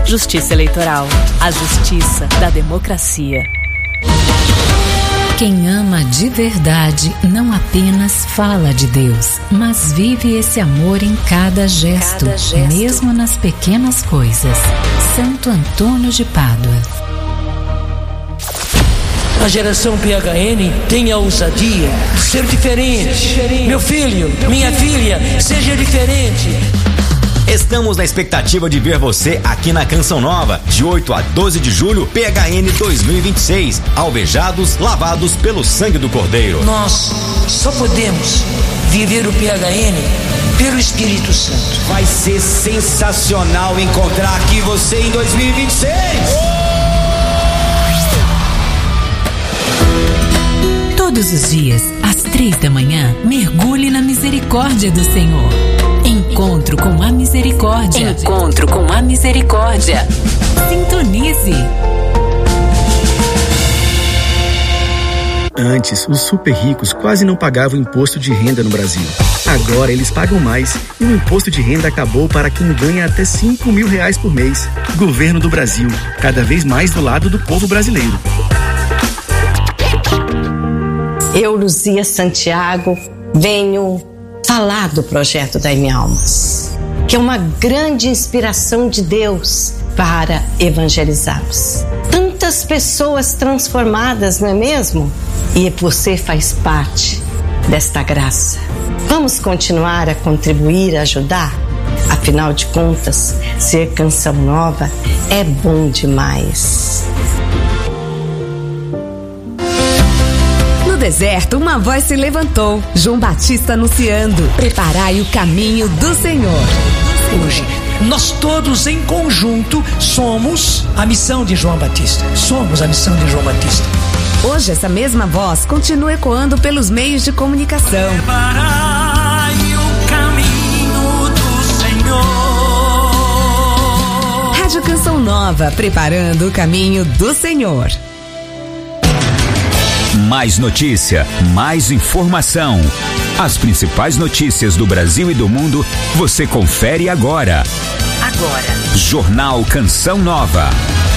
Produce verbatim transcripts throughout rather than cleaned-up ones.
Justiça Eleitoral, a justiça da democracia. Quem ama de verdade não apenas fala de Deus, mas vive esse amor em cada gesto, cada gesto. Mesmo nas pequenas coisas. Santo Antônio de Pádua. A geração P H N tem a ousadia de ser diferente. ser diferente. Meu filho, Meu minha filho. filha, seja diferente. Estamos na expectativa de ver você aqui na Canção Nova, de oito a doze de julho, P H N dois mil e vinte e seis. Alvejados, lavados pelo sangue do Cordeiro. Nós só podemos viver o P H N pelo Espírito Santo. Vai ser sensacional encontrar aqui você em dois mil e vinte e seis. Todos os dias, às três da manhã, mergulhe na misericórdia do Senhor. Encontro com a misericórdia. Encontro com a misericórdia. Sintonize. Antes, os super ricos quase não pagavam imposto de renda no Brasil. Agora eles pagam mais e o imposto de renda acabou para quem ganha até cinco mil reais por mês. Governo do Brasil, cada vez mais do lado do povo brasileiro. Eu, Luzia Santiago, venho falar do projeto Dai-me Almas, que é uma grande inspiração de Deus para evangelizarmos. Tantas pessoas transformadas, não é mesmo? E você faz parte desta graça. Vamos continuar a contribuir, a ajudar? Afinal de contas, ser Canção Nova é bom demais. No deserto, uma voz se levantou. João Batista anunciando: preparai o caminho do Senhor. Hoje, nós todos em conjunto somos a missão de João Batista. Somos a missão de João Batista. Hoje, essa mesma voz continua ecoando pelos meios de comunicação. Preparai o caminho do Senhor. Rádio Canção Nova, preparando o caminho do Senhor. Mais notícia, mais informação. As principais notícias do Brasil e do mundo, você confere agora. Agora. Jornal Canção Nova.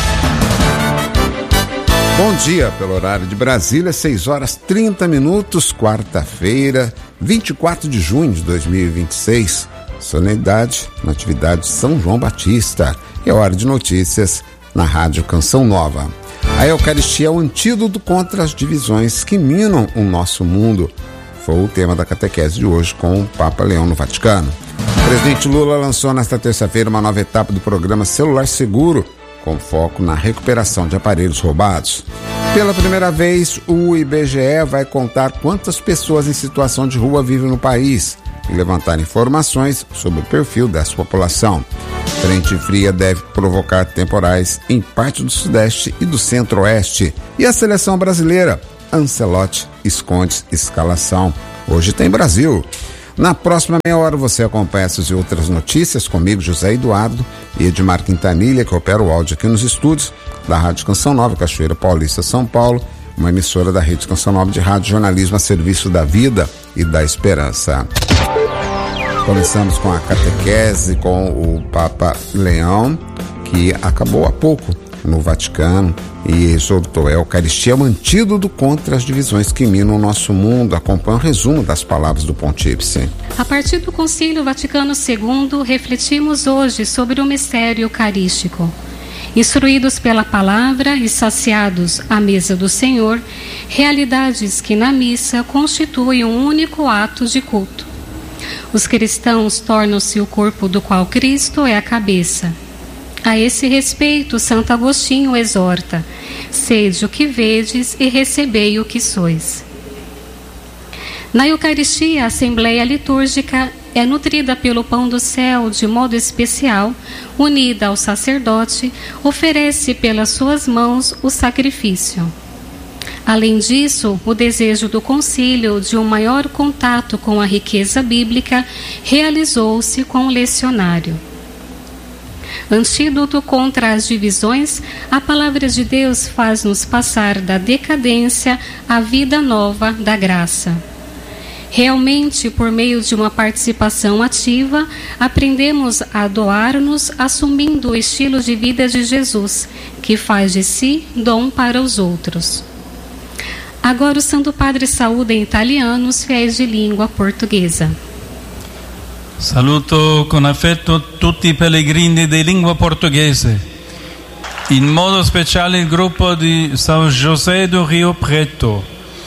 Bom dia, pelo horário de Brasília, seis horas trinta minutos, quarta-feira, vinte e quatro de junho de dois mil e vinte e seis. Solenidade, Natividade de São João Batista. E é hora de notícias na Rádio Canção Nova. A Eucaristia é o antídoto contra as divisões que minam o nosso mundo. Foi o tema da catequese de hoje com o Papa Leão no Vaticano. O presidente Lula lançou nesta terça-feira uma nova etapa do programa Celular Seguro, com foco na recuperação de aparelhos roubados. Pela primeira vez, o I B G E vai contar quantas pessoas em situação de rua vivem no país e levantar informações sobre o perfil dessa população. Frente fria deve provocar temporais em parte do Sudeste e do Centro-Oeste. E a seleção brasileira? Ancelotti esconde escalação. Hoje tem Brasil. Na próxima meia hora você acompanha essas e outras notícias comigo, José Eduardo, e Edmar Quintanilha, que opera o áudio aqui nos estúdios da Rádio Canção Nova, Cachoeira Paulista, São Paulo, uma emissora da Rede Canção Nova de Rádio Jornalismo a serviço da vida e da esperança. Começamos com a catequese com o Papa Leão, que acabou há pouco no Vaticano e exortou: a Eucaristia é um antídoto contra as divisões que minam o nosso mundo. Acompanhe o resumo das palavras do Pontífice. A partir do Concílio Vaticano segundo, refletimos hoje sobre o mistério eucarístico. Instruídos pela palavra e saciados à mesa do Senhor, realidades que na missa constituem um único ato de culto. Os cristãos tornam-se o corpo do qual Cristo é a cabeça. A esse respeito, Santo Agostinho exorta: sede o que vedes e recebei o que sois. Na Eucaristia, a Assembleia Litúrgica é nutrida pelo pão do céu de modo especial, unida ao sacerdote, oferece pelas suas mãos o sacrifício. Além disso, o desejo do concílio de um maior contato com a riqueza bíblica realizou-se com o lecionário. Antídoto contra as divisões, a palavra de Deus faz-nos passar da decadência à vida nova da graça. Realmente, por meio de uma participação ativa, aprendemos a doar-nos assumindo o estilo de vida de Jesus, que faz de si dom para os outros. Agora o Santo Padre saúda em italiano os fiéis de língua portuguesa. Saluto con affetto tutti i pellegrini di lingua portoghese, in modo speciale il gruppo di São José do Rio Preto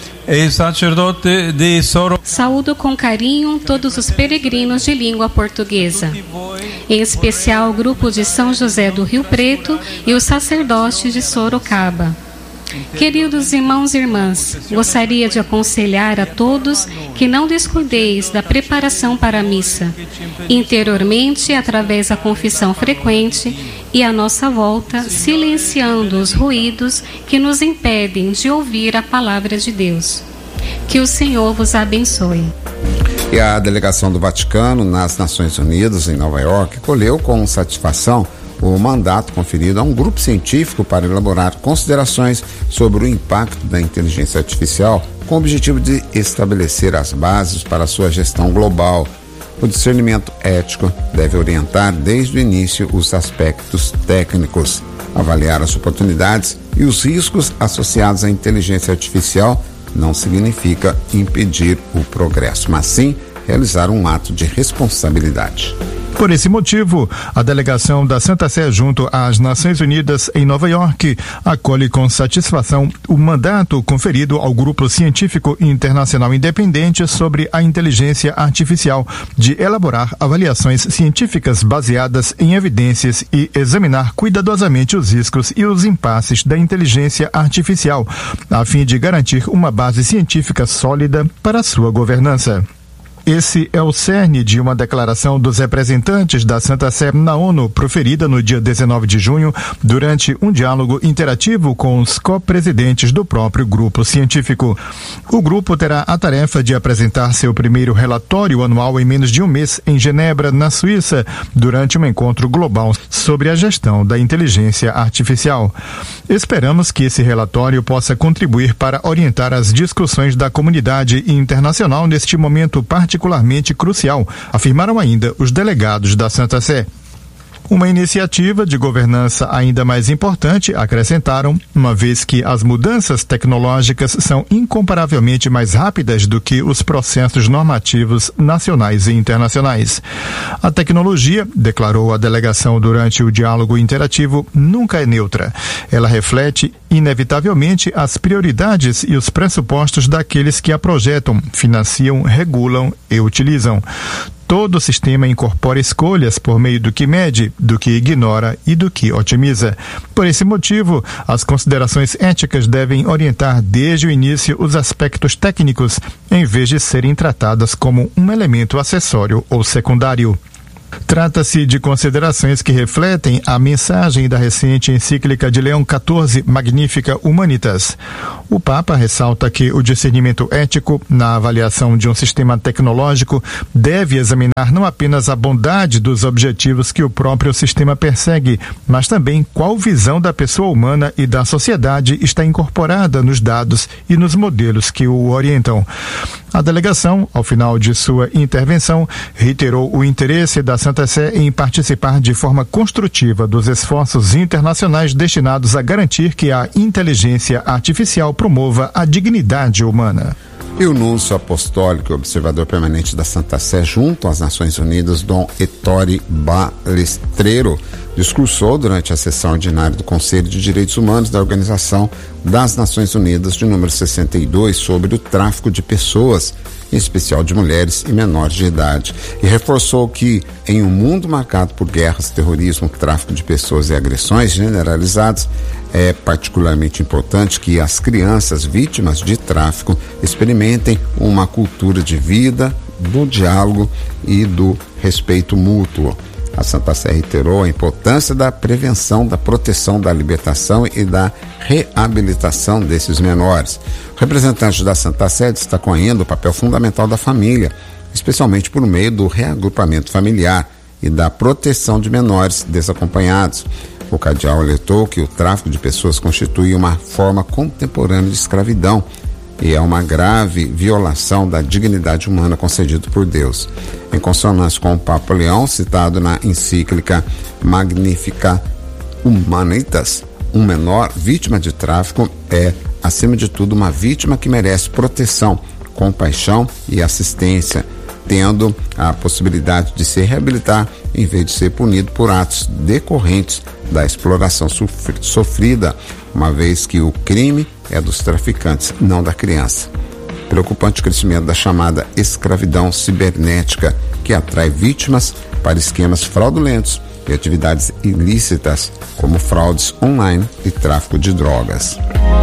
e sacerdote de Soro. Saúdo com carinho todos os peregrinos de língua portuguesa, em especial o grupo de São José do Rio Preto e os sacerdotes de Sorocaba. Queridos irmãos e irmãs, gostaria de aconselhar a todos que não descuideis da preparação para a missa, interiormente através da confissão frequente e à nossa volta, silenciando os ruídos que nos impedem de ouvir a palavra de Deus. Que o Senhor vos abençoe. E a delegação do Vaticano nas Nações Unidas, em Nova York, colheu com satisfação o mandato conferido a um grupo científico para elaborar considerações sobre o impacto da inteligência artificial, com o objetivo de estabelecer as bases para a sua gestão global. O discernimento ético deve orientar desde o início os aspectos técnicos, avaliar as oportunidades e os riscos associados à inteligência artificial não significa impedir o progresso, mas sim realizar um ato de responsabilidade. Por esse motivo, a delegação da Santa Sé junto às Nações Unidas em Nova York acolhe com satisfação o mandato conferido ao Grupo Científico Internacional Independente sobre a Inteligência Artificial de elaborar avaliações científicas baseadas em evidências e examinar cuidadosamente os riscos e os impasses da inteligência artificial, a fim de garantir uma base científica sólida para a sua governança. Esse é o cerne de uma declaração dos representantes da Santa Sé na ONU, proferida no dia dezenove de junho, durante um diálogo interativo com os co-presidentes do próprio grupo científico. O grupo terá a tarefa de apresentar seu primeiro relatório anual em menos de um mês em Genebra, na Suíça, durante um encontro global sobre a gestão da inteligência artificial. Esperamos que esse relatório possa contribuir para orientar as discussões da comunidade internacional neste momento particular. particularmente crucial, afirmaram ainda os delegados da Santa Sé. Uma iniciativa de governança ainda mais importante, acrescentaram, uma vez que as mudanças tecnológicas são incomparavelmente mais rápidas do que os processos normativos nacionais e internacionais. A tecnologia, declarou a delegação durante o diálogo interativo, nunca é neutra. Ela reflete, inevitavelmente, as prioridades e os pressupostos daqueles que a projetam, financiam, regulam e utilizam. Todo o sistema incorpora escolhas por meio do que mede, do que ignora e do que otimiza. Por esse motivo, as considerações éticas devem orientar desde o início os aspectos técnicos, em vez de serem tratadas como um elemento acessório ou secundário. Trata-se de considerações que refletem a mensagem da recente encíclica de Leão quatorze, Magnificat Humanitas. O Papa ressalta que o discernimento ético, na avaliação de um sistema tecnológico, deve examinar não apenas a bondade dos objetivos que o próprio sistema persegue, mas também qual visão da pessoa humana e da sociedade está incorporada nos dados e nos modelos que o orientam. A delegação, ao final de sua intervenção, reiterou o interesse da Santa Sé em participar de forma construtiva dos esforços internacionais destinados a garantir que a inteligência artificial promova a dignidade humana. E o Núncio Apostólico e Observador Permanente da Santa Sé junto às Nações Unidas, Dom Ettore Balestrero, discursou durante a sessão ordinária do Conselho de Direitos Humanos da Organização das Nações Unidas de número sessenta e dois sobre o tráfico de pessoas, em especial de mulheres e menores de idade, e reforçou que, em um mundo marcado por guerras, terrorismo, tráfico de pessoas e agressões generalizadas, é particularmente importante que as crianças vítimas de tráfico experimentem uma cultura de vida, do diálogo e do respeito mútuo. A Santa Sé reiterou a importância da prevenção, da proteção, da libertação e da reabilitação desses menores. O representante da Santa Sé destacou ainda o papel fundamental da família, especialmente por meio do reagrupamento familiar e da proteção de menores desacompanhados. O cardeal alertou que o tráfico de pessoas constitui uma forma contemporânea de escravidão e é uma grave violação da dignidade humana concedida por Deus. Em consonância com o Papa Leão, citado na encíclica Magnificat Humanitas, um menor vítima de tráfico é, acima de tudo, uma vítima que merece proteção, compaixão e assistência, tendo a possibilidade de se reabilitar em vez de ser punido por atos decorrentes da exploração sofrida, uma vez que o crime é dos traficantes, não da criança. Preocupante o crescimento da chamada escravidão cibernética, que atrai vítimas para esquemas fraudulentos e atividades ilícitas, como fraudes online e tráfico de drogas.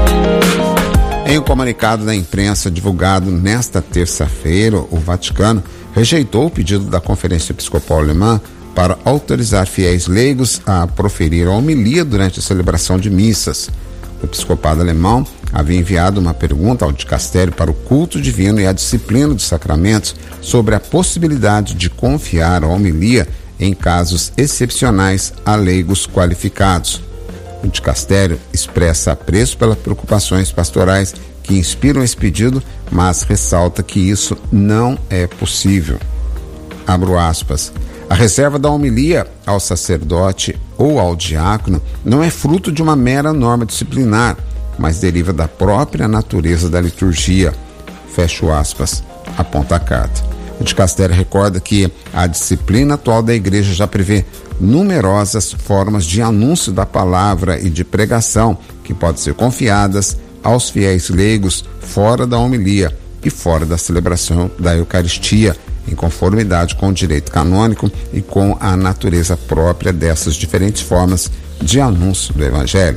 Em um comunicado da imprensa divulgado nesta terça-feira, o Vaticano rejeitou o pedido da Conferência Episcopal Alemã para autorizar fiéis leigos a proferir a homilia durante a celebração de missas. O episcopado alemão havia enviado uma pergunta ao dicastério para o culto divino e a disciplina dos sacramentos sobre a possibilidade de confiar a homilia em casos excepcionais a leigos qualificados. O dicastério expressa apreço pelas preocupações pastorais que inspiram esse pedido, mas ressalta que isso não é possível. Abro aspas. A reserva da homilia ao sacerdote ou ao diácono não é fruto de uma mera norma disciplinar, mas deriva da própria natureza da liturgia. Fecho aspas. Aponta a carta. O dicastério recorda que a disciplina atual da igreja já prevê numerosas formas de anúncio da palavra e de pregação que podem ser confiadas aos fiéis leigos fora da homilia e fora da celebração da Eucaristia, em conformidade com o direito canônico e com a natureza própria dessas diferentes formas de anúncio do Evangelho.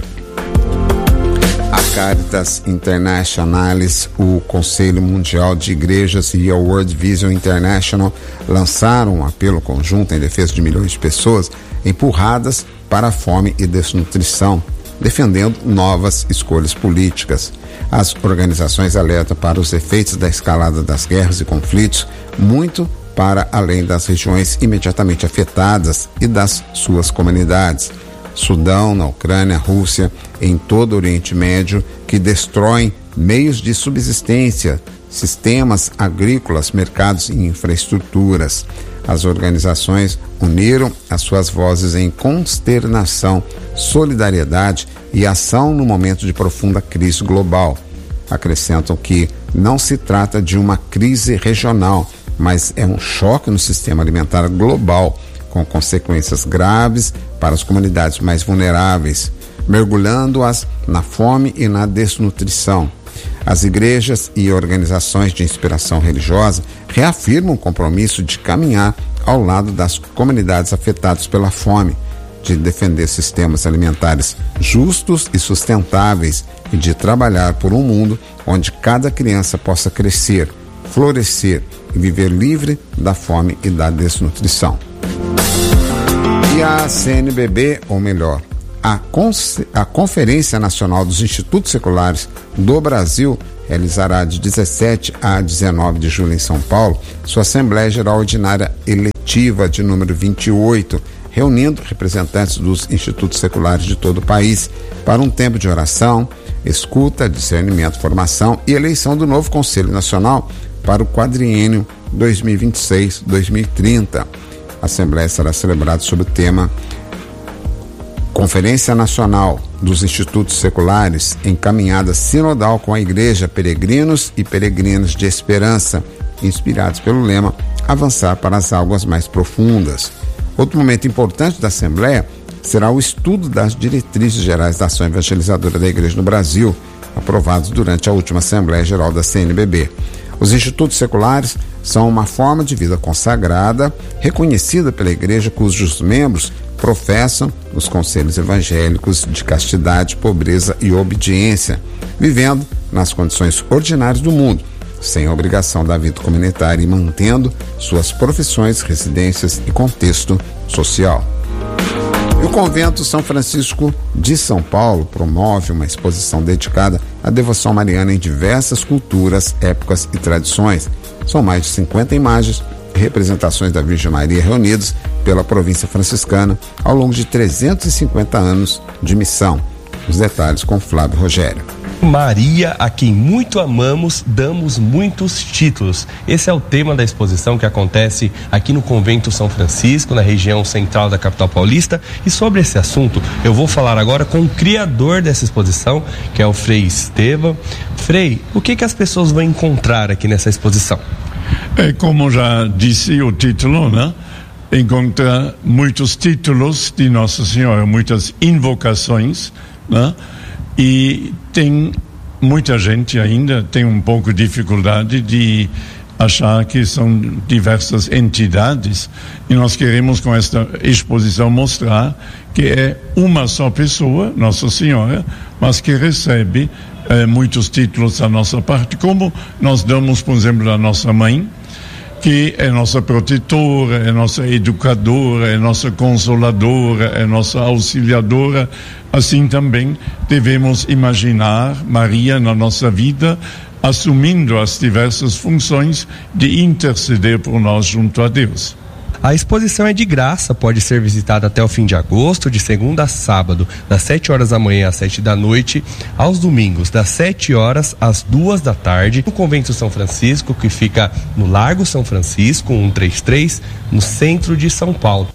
A Caritas Internationalis, o Conselho Mundial de Igrejas e a World Vision International lançaram um apelo conjunto em defesa de milhões de pessoas empurradas para a fome e desnutrição, defendendo novas escolhas políticas. As organizações alertam para os efeitos da escalada das guerras e conflitos, muito para além das regiões imediatamente afetadas e das suas comunidades. Sudão, na Ucrânia, Rússia, em todo o Oriente Médio, que destroem meios de subsistência, sistemas agrícolas, mercados e infraestruturas. As organizações uniram as suas vozes em consternação, solidariedade e ação no momento de profunda crise global. Acrescentam que não se trata de uma crise regional, mas é um choque no sistema alimentar global, com consequências graves para as comunidades mais vulneráveis, mergulhando-as na fome e na desnutrição. As igrejas e organizações de inspiração religiosa reafirmam o compromisso de caminhar ao lado das comunidades afetadas pela fome, de defender sistemas alimentares justos e sustentáveis e de trabalhar por um mundo onde cada criança possa crescer, florescer e viver livre da fome e da desnutrição. E a C N B B, ou melhor, a, Conce- a Conferência Nacional dos Institutos Seculares do Brasil, realizará de dezessete a dezenove de julho em São Paulo sua Assembleia Geral Ordinária Eletiva de número vinte e oito, reunindo representantes dos institutos seculares de todo o país para um tempo de oração, escuta, discernimento, formação e eleição do novo Conselho Nacional para o quadriênio dois mil e vinte e seis a dois mil e trinta. A Assembleia será celebrada sob o tema Conferência Nacional dos Institutos Seculares, encaminhada sinodal com a Igreja, peregrinos e peregrinas de esperança, inspirados pelo lema Avançar para as Águas Mais Profundas. Outro momento importante da Assembleia será o estudo das diretrizes gerais da ação evangelizadora da Igreja no Brasil, aprovados durante a última Assembleia Geral da C N B B. Os institutos seculares são uma forma de vida consagrada, reconhecida pela Igreja, cujos membros professam os conselhos evangélicos de castidade, pobreza e obediência, vivendo nas condições ordinárias do mundo, sem a obrigação da vida comunitária e mantendo suas profissões, residências e contexto social. E o Convento São Francisco de São Paulo promove uma exposição dedicada à devoção mariana em diversas culturas, épocas e tradições. São mais de cinquenta imagens e representações da Virgem Maria reunidas pela província franciscana ao longo de trezentos e cinquenta anos de missão. Os detalhes com Flávio Rogério. Maria, a quem muito amamos, damos muitos títulos. Esse é o tema da exposição que acontece aqui no Convento São Francisco, na região central da capital paulista. E sobre esse assunto, eu vou falar agora com o criador dessa exposição, que é o Frei Estevam. Frei, o que que as pessoas vão encontrar aqui nessa exposição? É, como já disse o título, né? Encontra muitos títulos de Nossa Senhora, muitas invocações, né? E tem muita gente ainda tem um pouco de dificuldade de achar que são diversas entidades, e nós queremos com esta exposição mostrar que é uma só pessoa, Nossa Senhora, mas que recebe eh, muitos títulos da nossa parte, como nós damos, por exemplo, a nossa mãe, que é nossa protetora, é nossa educadora, é nossa consoladora, é nossa auxiliadora. Assim também devemos imaginar Maria na nossa vida, assumindo as diversas funções de interceder por nós junto a Deus. A exposição é de graça, pode ser visitada até o fim de agosto, de segunda a sábado, das sete horas da manhã às sete da noite, aos domingos, das sete horas às duas da tarde, no Convento São Francisco, que fica no Largo São Francisco, cento e trinta e três, no centro de São Paulo.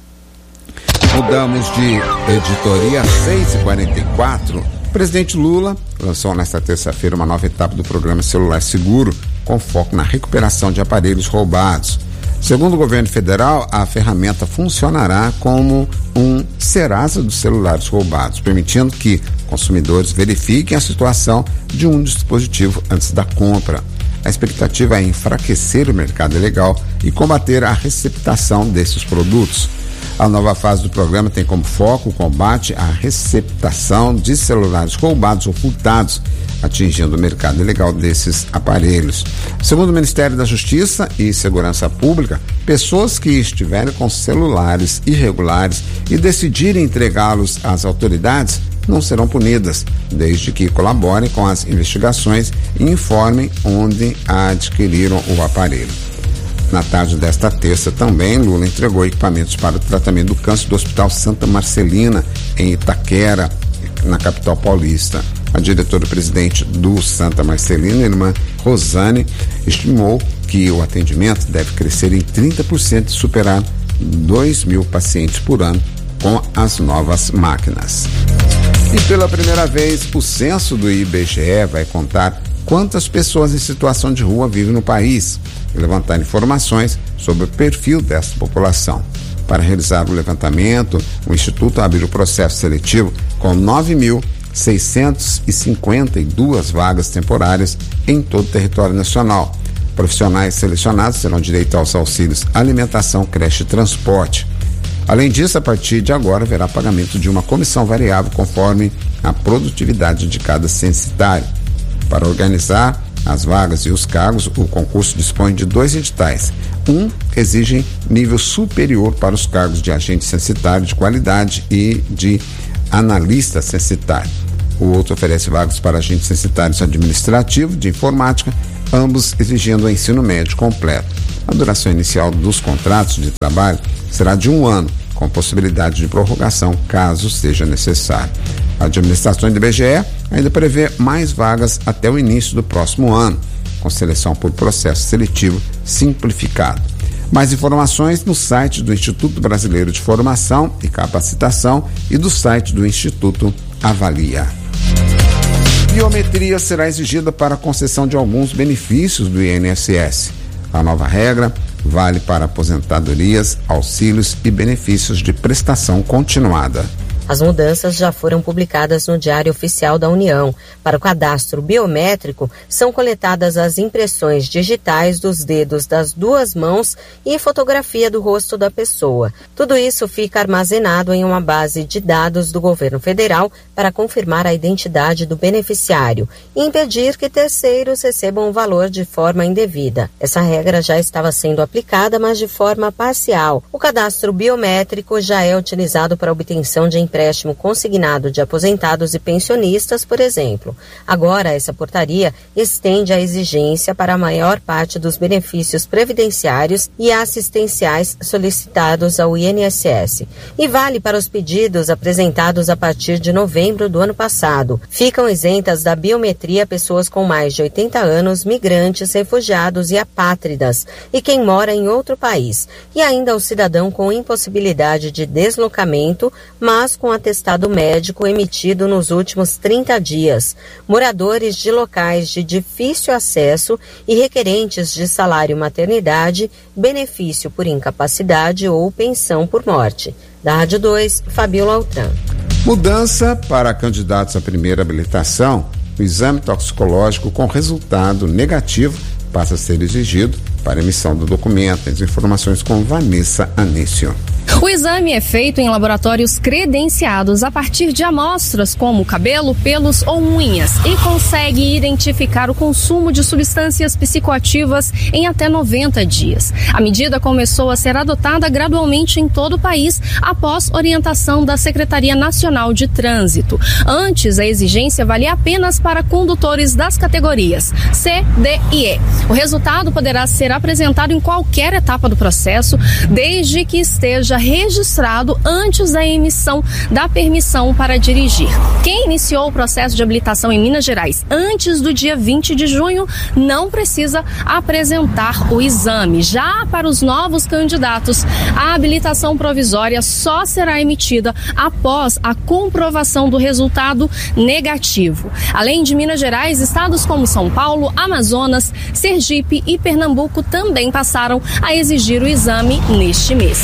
Mudamos de editoria seis e quarenta e quatro. O presidente Lula lançou nesta terça-feira uma nova etapa do programa Celular Seguro, com foco na recuperação de aparelhos roubados. Segundo o governo federal, a ferramenta funcionará como um Serasa dos celulares roubados, permitindo que consumidores verifiquem a situação de um dispositivo antes da compra. A expectativa é enfraquecer o mercado ilegal e combater a receptação desses produtos. A nova fase do programa tem como foco o combate à receptação de celulares roubados ou furtados, atingindo o mercado ilegal desses aparelhos. Segundo o Ministério da Justiça e Segurança Pública, pessoas que estiverem com celulares irregulares e decidirem entregá-los às autoridades não serão punidas, desde que colaborem com as investigações e informem onde adquiriram o aparelho. Na tarde desta terça também, Lula entregou equipamentos para o tratamento do câncer do Hospital Santa Marcelina, em Itaquera, na capital paulista. A diretora-presidente do Santa Marcelina, irmã Rosane, estimou que o atendimento deve crescer em trinta por cento e superar dois mil pacientes por ano com as novas máquinas. E pela primeira vez, o censo do I B G E vai contar quantas pessoas em situação de rua vivem no país e levantar informações sobre o perfil dessa população. Para realizar o levantamento, o Instituto abriu o processo seletivo com nove mil seiscentas e cinquenta e duas vagas temporárias em todo o território nacional. Profissionais selecionados terão direito aos auxílios alimentação, creche e transporte. Além disso, a partir de agora haverá pagamento de uma comissão variável conforme a produtividade de cada censitário. Para organizar as vagas e os cargos, o concurso dispõe de dois editais. Um exige nível superior para os cargos de agente censitário de qualidade e de analista censitário. O outro oferece vagas para agentes censitários administrativos, de informática, ambos exigindo o ensino médio completo. A duração inicial dos contratos de trabalho será de um ano, com possibilidade de prorrogação, caso seja necessário. A administração do I B G E ainda prevê mais vagas até o início do próximo ano, com seleção por processo seletivo simplificado. Mais informações no site do Instituto Brasileiro de Formação e Capacitação e do site do Instituto Avalia. Biometria será exigida para a concessão de alguns benefícios do I N S S. A nova regra vale para aposentadorias, auxílios e benefícios de prestação continuada. As mudanças já foram publicadas no Diário Oficial da União. Para o cadastro biométrico, são coletadas as impressões digitais dos dedos das duas mãos e fotografia do rosto da pessoa. Tudo isso fica armazenado em uma base de dados do governo federal para confirmar a identidade do beneficiário e impedir que terceiros recebam o valor de forma indevida. Essa regra já estava sendo aplicada, mas de forma parcial. O cadastro biométrico já é utilizado para obtenção de empréstimos empréstimo consignado de aposentados e pensionistas, por exemplo. Agora, essa portaria estende a exigência para a maior parte dos benefícios previdenciários e assistenciais solicitados ao I N S S. E vale para os pedidos apresentados a partir de novembro do ano passado. Ficam isentas da biometria pessoas com mais de oitenta anos, migrantes, refugiados e apátridas, e quem mora em outro país. E ainda o cidadão com impossibilidade de deslocamento, mas com atestado médico emitido nos últimos trinta dias. Moradores de locais de difícil acesso e requerentes de salário maternidade, benefício por incapacidade ou pensão por morte. Da Rádio dois, Fabiola Altran. Mudança para candidatos à primeira habilitação. O exame toxicológico com resultado negativo passa a ser exigido para emissão do documento. As informações com Vanessa Anício. O exame é feito em laboratórios credenciados a partir de amostras como cabelo, pelos ou unhas e consegue identificar o consumo de substâncias psicoativas em até noventa dias. A medida começou a ser adotada gradualmente em todo o país após orientação da Secretaria Nacional de Trânsito. Antes, a exigência valia apenas para condutores das categorias C, D e E. O resultado poderá ser apresentado em qualquer etapa do processo, desde que esteja registrado antes da emissão da permissão para dirigir. Quem iniciou o processo de habilitação em Minas Gerais antes do dia vinte de junho não precisa apresentar o exame. Já para os novos candidatos, a habilitação provisória só será emitida após a comprovação do resultado negativo. Além de Minas Gerais, estados como São Paulo, Amazonas, Sergipe e Pernambuco também passaram a exigir o exame neste mês.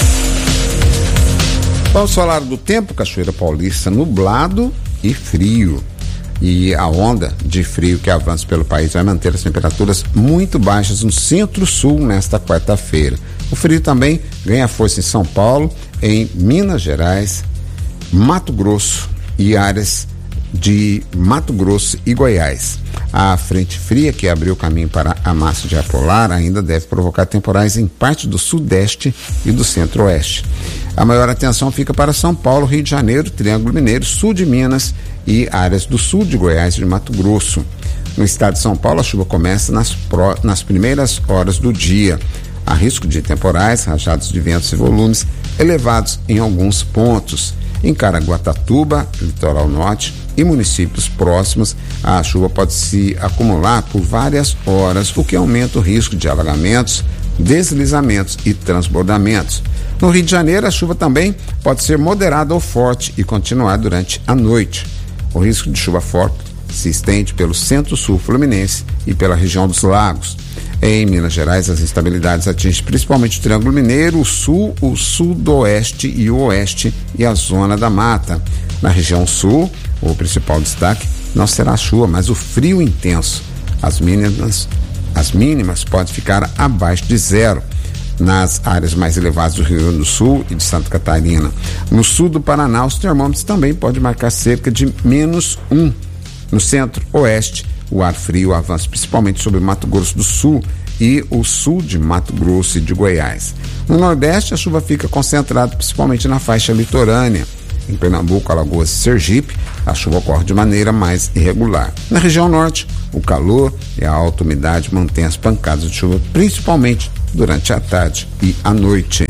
Vamos falar do tempo. Cachoeira Paulista nublado e frio. E a onda de frio que avança pelo país vai manter as temperaturas muito baixas no centro-sul nesta quarta-feira. O frio também ganha força em São Paulo, em Minas Gerais, Mato Grosso e áreas de Mato Grosso e Goiás. A frente fria que abriu o caminho para a massa de ar polar ainda deve provocar temporais em parte do sudeste e do centro-oeste. A maior atenção fica para São Paulo, Rio de Janeiro, Triângulo Mineiro, sul de Minas e áreas do sul de Goiás e de Mato Grosso. No estado de São Paulo, a chuva começa nas, pro, nas primeiras horas do dia. Há risco de temporais, rajadas de ventos e volumes elevados em alguns pontos. Em Caraguatatuba, litoral norte e municípios próximos, a chuva pode se acumular por várias horas, o que aumenta o risco de alagamentos, deslizamentos e transbordamentos. No Rio de Janeiro, a chuva também pode ser moderada ou forte e continuar durante a noite. O risco de chuva forte se estende pelo centro-sul fluminense e pela região dos lagos. Em Minas Gerais, as instabilidades atingem principalmente o Triângulo Mineiro, o sul, o sudoeste e o oeste e a zona da mata. Na região sul, o principal destaque não será a chuva, mas o frio intenso. As mínimas, as mínimas podem ficar abaixo de zero. Nas áreas mais elevadas do Rio Grande do Sul e de Santa Catarina. No sul do Paraná, os termômetros também podem marcar cerca de menos um. No centro-oeste, o ar frio avança principalmente sobre Mato Grosso do Sul e o sul de Mato Grosso e de Goiás. No Nordeste, a chuva fica concentrada principalmente na faixa litorânea. Em Pernambuco, Alagoas e Sergipe, a chuva ocorre de maneira mais irregular. Na região norte, o calor e a alta umidade mantêm as pancadas de chuva, principalmente durante a tarde e a noite.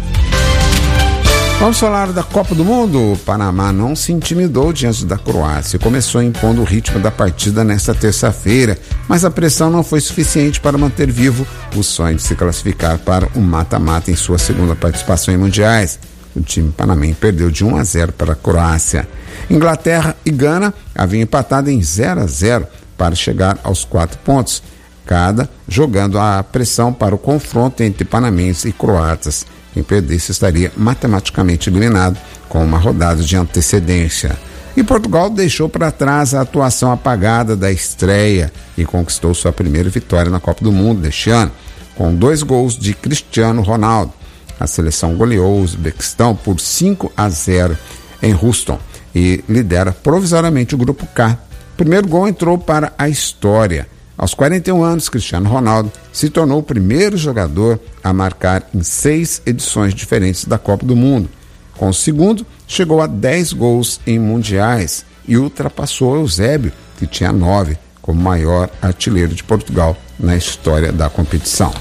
Vamos falar da Copa do Mundo. O Panamá não se intimidou diante da Croácia e começou impondo o ritmo da partida nesta terça-feira, mas a pressão não foi suficiente para manter vivo o sonho de se classificar para o mata-mata em sua segunda participação em mundiais. O time panamenho perdeu de um a zero para a Croácia. Inglaterra e Gana haviam empatado em zero a zero para chegar aos quatro pontos, cada jogando a pressão para o confronto entre panamenhos e croatas. Quem perdesse estaria matematicamente eliminado com uma rodada de antecedência. E Portugal deixou para trás a atuação apagada da estreia e conquistou sua primeira vitória na Copa do Mundo deste ano, com dois gols de Cristiano Ronaldo. A seleção goleou o Uzbequistão por cinco a zero em Houston e lidera provisoriamente o grupo K. O primeiro gol entrou para a história. Aos quarenta e um anos, Cristiano Ronaldo se tornou o primeiro jogador a marcar em seis edições diferentes da Copa do Mundo. Com o segundo, chegou a dez gols em mundiais e ultrapassou Eusébio, que tinha nove, como maior artilheiro de Portugal na história da competição.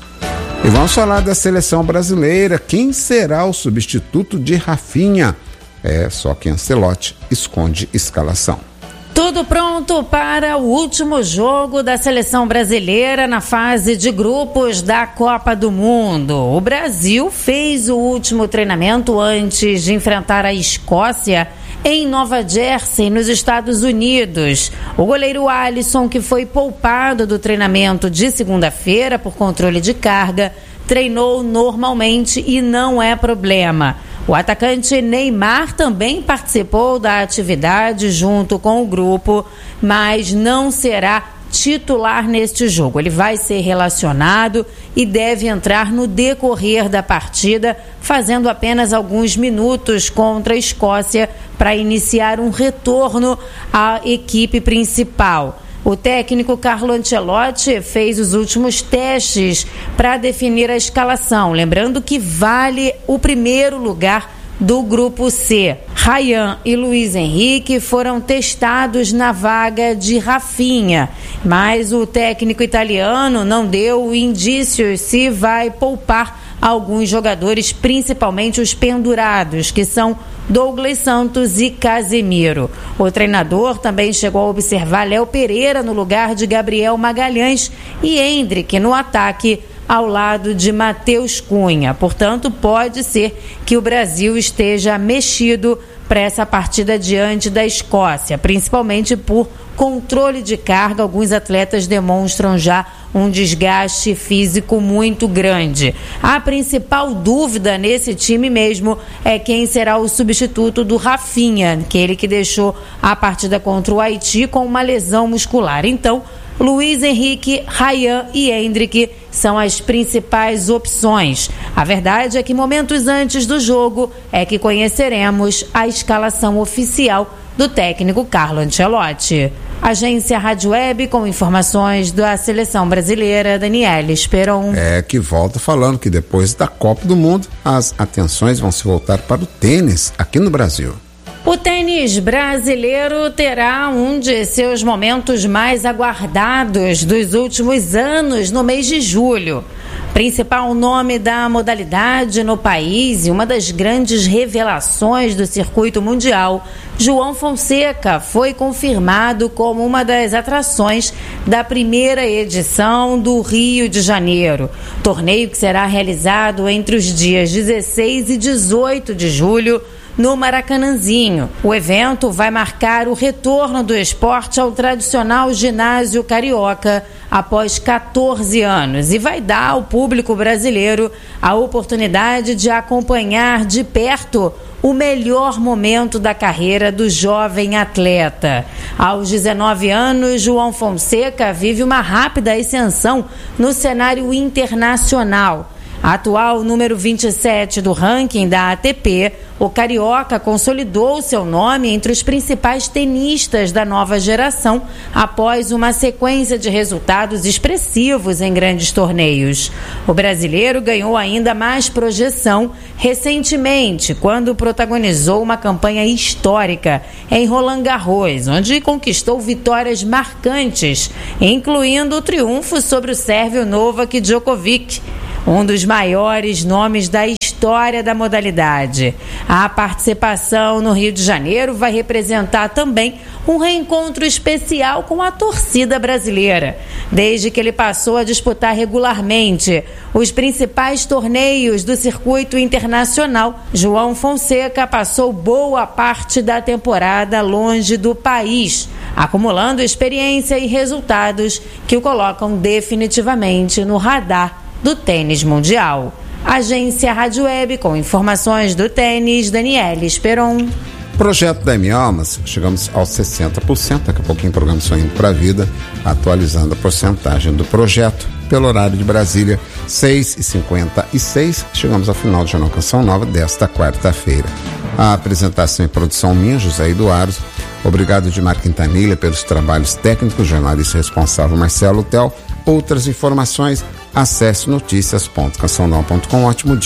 E vamos falar da seleção brasileira. Quem será o substituto de Rafinha? É só que Ancelotti esconde escalação. Tudo pronto para o último jogo da seleção brasileira na fase de grupos da Copa do Mundo. O Brasil fez o último treinamento antes de enfrentar a Escócia em Nova Jersey, nos Estados Unidos. O goleiro Alisson, que foi poupado do treinamento de segunda-feira por controle de carga, treinou normalmente e não é problema. O atacante Neymar também participou da atividade junto com o grupo, mas não será titular neste jogo. Ele vai ser relacionado e deve entrar no decorrer da partida, fazendo apenas alguns minutos contra a Escócia para iniciar um retorno à equipe principal. O técnico Carlo Ancelotti fez os últimos testes para definir a escalação, lembrando que vale o primeiro lugar do grupo C. Ryan e Luiz Henrique foram testados na vaga de Rafinha, mas o técnico italiano não deu indícios se vai poupar alguns jogadores, principalmente os pendurados, que são Douglas Santos e Casemiro. O treinador também chegou a observar Léo Pereira no lugar de Gabriel Magalhães e Endrick no ataque ao lado de Matheus Cunha. Portanto, pode ser que o Brasil esteja mexido para essa partida diante da Escócia, principalmente por controle de carga. Alguns atletas demonstram já um desgaste físico muito grande. A principal dúvida nesse time mesmo é quem será o substituto do Rafinha, aquele que deixou a partida contra o Haiti com uma lesão muscular. Então, Luiz Henrique, Ryan e Endrick são as principais opções. A verdade é que momentos antes do jogo é que conheceremos a escalação oficial do técnico Carlo Ancelotti. Agência Rádio Web com informações da seleção brasileira, Daniela Esperon. É que volta falando que depois da Copa do Mundo, as atenções vão se voltar para o tênis aqui no Brasil. O tênis brasileiro terá um de seus momentos mais aguardados dos últimos anos no mês de julho. Principal nome da modalidade no país e uma das grandes revelações do circuito mundial, João Fonseca foi confirmado como uma das atrações da primeira edição do Rio de Janeiro. Torneio que será realizado entre os dias dezesseis e dezoito de julho, no Maracanãzinho. O evento vai marcar o retorno do esporte ao tradicional ginásio carioca após quatorze anos e vai dar ao público brasileiro a oportunidade de acompanhar de perto o melhor momento da carreira do jovem atleta. Aos dezenove anos, João Fonseca vive uma rápida ascensão no cenário internacional. Atual número vinte e sete do ranking da A T P, o carioca consolidou seu nome entre os principais tenistas da nova geração após uma sequência de resultados expressivos em grandes torneios. O brasileiro ganhou ainda mais projeção recentemente, quando protagonizou uma campanha histórica em Roland Garros, onde conquistou vitórias marcantes, incluindo o triunfo sobre o sérvio Novak Djokovic, um dos maiores nomes da história da modalidade. A participação no Rio de Janeiro vai representar também um reencontro especial com a torcida brasileira. Desde que ele passou a disputar regularmente os principais torneios do circuito internacional, João Fonseca passou boa parte da temporada longe do país, acumulando experiência e resultados que o colocam definitivamente no radar do tênis mundial. Agência Rádio Web com informações do tênis, Daniela Esperon. Projeto da M Almas, chegamos aos sessenta por cento, daqui a pouquinho o programa Sonhando para a Vida, atualizando a porcentagem do projeto pelo horário de Brasília, seis e cinquenta e seis, chegamos ao final do Jornal Canção Nova desta quarta-feira. A apresentação e produção minha, José Eduardo. Obrigado Edmar Quintanilha pelos trabalhos técnicos, jornalista responsável Marcelo Tel. Outras informações, acesse noticias ponto canção nova ponto com. Ótimo dia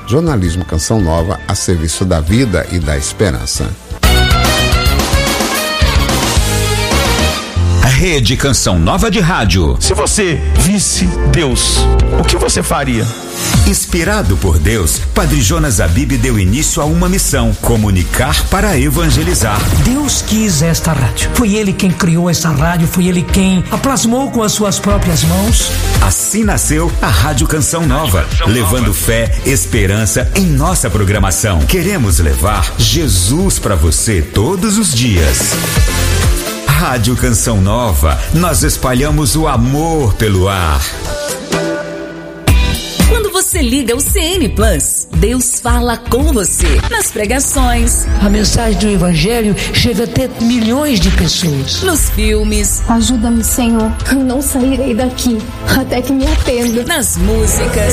Jornalismo Canção Nova a serviço da vida e da esperança. Rede Canção Nova de Rádio. Se você visse Deus, o que você faria? Inspirado por Deus, Padre Jonas Abib deu início a uma missão: comunicar para evangelizar. Deus quis esta rádio. Foi Ele quem criou esta rádio, foi Ele quem a plasmou com as suas próprias mãos. Assim nasceu a Rádio Canção Nova, levando fé, esperança em nossa programação. Queremos levar Jesus para você todos os dias. Rádio Canção Nova, nós espalhamos o amor pelo ar. Quando você liga o C N Plus, Deus fala com você nas pregações. A mensagem do Evangelho chega até milhões de pessoas. Nos filmes. Ajuda-me, Senhor, eu não sairei daqui até que me atenda. Nas músicas.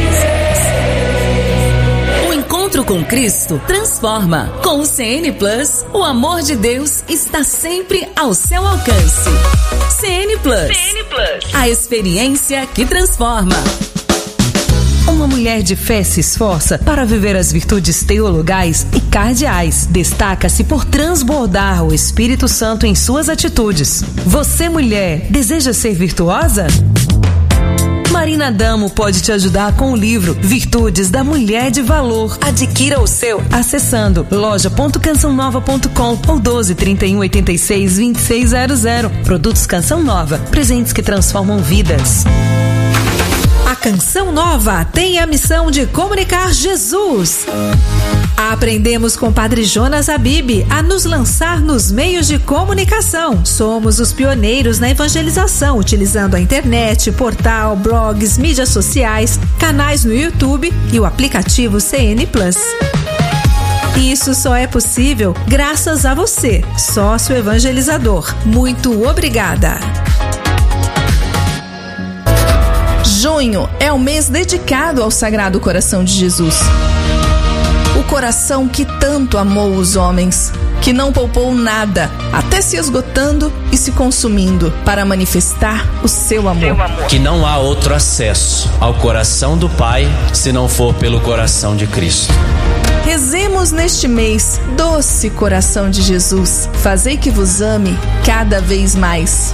O encontro com Cristo transforma. Com o C N Plus, o amor de Deus está sempre ao seu alcance. C N Plus. C N Plus. A experiência que transforma. Uma mulher de fé se esforça para viver as virtudes teologais e cardeais. Destaca-se por transbordar o Espírito Santo em suas atitudes. Você, mulher, deseja ser virtuosa? Marina Damo pode te ajudar com o livro Virtudes da Mulher de Valor. Adquira o seu acessando loja ponto canção nova ponto com ou doze, trinta e um, oitenta e seis, vinte e seis zero zero. Produtos Canção Nova, presentes que transformam vidas. A Canção Nova tem a missão de comunicar Jesus. Aprendemos com Padre Jonas Abib a nos lançar nos meios de comunicação. Somos os pioneiros na evangelização, utilizando a internet, portal, blogs, mídias sociais, canais no YouTube e o aplicativo C N Plus. Isso só é possível graças a você, sócio evangelizador. Muito obrigada! Junho é o mês dedicado ao Sagrado Coração de Jesus. O coração que tanto amou os homens, que não poupou nada, até se esgotando e se consumindo para manifestar o seu amor. Que não há outro acesso ao coração do Pai se não for pelo coração de Cristo. Rezemos neste mês, doce coração de Jesus, fazei que vos ame cada vez mais.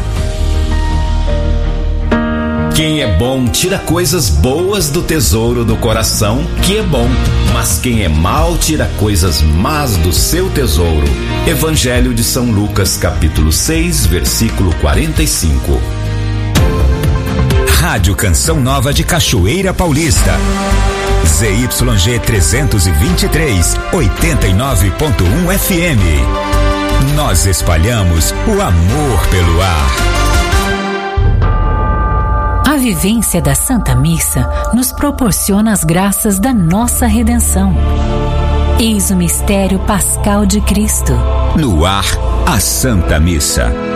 Quem é bom tira coisas boas do tesouro do coração, que é bom, mas quem é mau tira coisas más do seu tesouro. Evangelho de São Lucas, capítulo seis, versículo quarenta e cinco. Rádio Canção Nova de Cachoeira Paulista. Z Y G trezentos e vinte e três, oitenta e nove ponto um F M. Nós espalhamos o amor pelo ar. A vivência da Santa Missa nos proporciona as graças da nossa redenção. Eis o mistério pascal de Cristo. No ar, a Santa Missa.